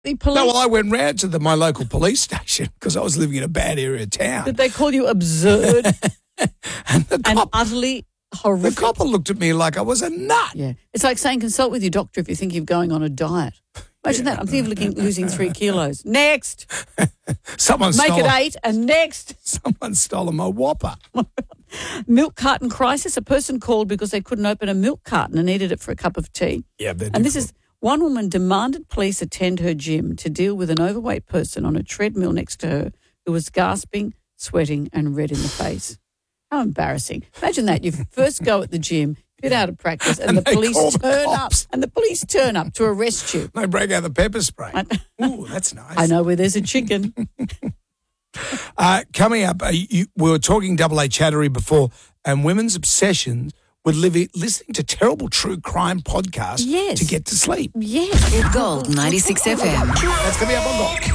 The police, No, well, I went round to my local police station because I was living in a bad area of town. did they call you absurd And the and cop, utterly the horrific? copper looked at me like I was a nut. Yeah. It's like saying consult with your doctor if you think you're going on a diet. Imagine that. I'm thinking of losing 3 kilos. Next. Someone Make stole it 8 and next. Someone stole my Whopper. Milk carton crisis. A person called because they couldn't open a milk carton and needed it for a cup of tea. Yeah, And this is one woman demanded police attend her gym to deal with an overweight person on a treadmill next to her who was gasping, sweating and red in the face. How embarrassing. Imagine that. You first go at the gym, get out of practice and the they police call the turn up. cops. And the police turn up to arrest you. They break out the pepper spray. Ooh, that's nice. I know where there's a chicken. Coming up, we were talking Double A Chattery before, and women's obsessions with listening to terrible true crime podcasts Yes. to get to sleep. Yes. Gold 96 FM. That's coming up on Gold.